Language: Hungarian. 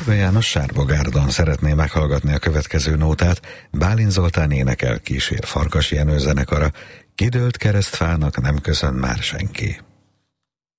Varga János Sárbogárdon szeretné meghallgatni a következő nótát. Bálint Zoltán énekel, kísér Farkas Jenő zenekara. Kidőlt keresztfának nem köszön már senki.